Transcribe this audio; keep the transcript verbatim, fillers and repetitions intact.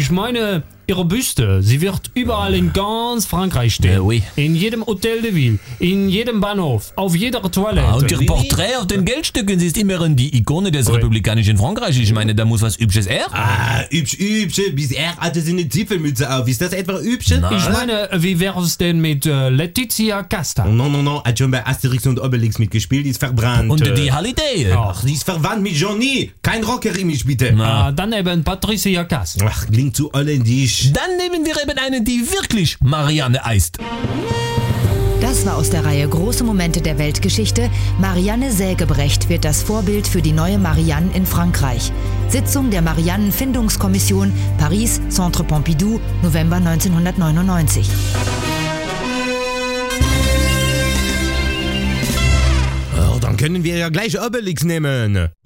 Ich meine, ihre Büste, sie wird überall in ganz Frankreich stehen. Ja, oui. In jedem Hotel de Ville, in jedem Bahnhof, auf jeder Toilette. Ah, und ihr Porträt auf den Geldstücken, sie ist immerhin die Ikone des Oui. republikanischen Frankreich. Ich meine, da muss was Übsches er. Ah, hübsch, hübsch. Bis er hatte sie eine Zipfelmütze auf. Ist das etwa hübsch? Na. Ich meine, wie wäre es denn mit äh, Letizia Casta? Non, non, non. Hat schon bei Asterix und Obelix mitgespielt. Die ist verbrannt. Und Äh, die Holiday. Ach, die ist verwandt mit Johnny. Kein Rocker-Image, bitte. Ah, dann eben Patricia Cass. Ach, klingt zu holländisch. Dann nehmen wir eben eine, die wirklich Marianne heißt. Das war aus der Reihe Große Momente der Weltgeschichte. Marianne Sägebrecht wird das Vorbild für die neue Marianne in Frankreich. Sitzung der Marianne-Findungskommission, Paris, Centre Pompidou, November neunzehnhundertneunundneunzig. Oh, dann können wir ja gleich Obelix nehmen.